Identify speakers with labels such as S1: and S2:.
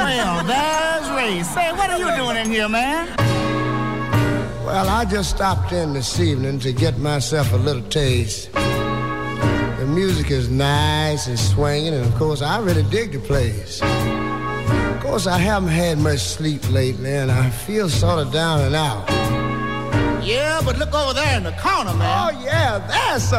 S1: Well, there's Ray. Say, what are you doing in here, man?
S2: Well, I just stopped in this evening to get myself a little taste. The music is nice and swinging, and of course, I really dig the place. Of course, I haven't had much sleep lately, and I feel sort of down and out.
S1: Yeah, but look over there in the corner, man.
S2: Oh, yeah, that's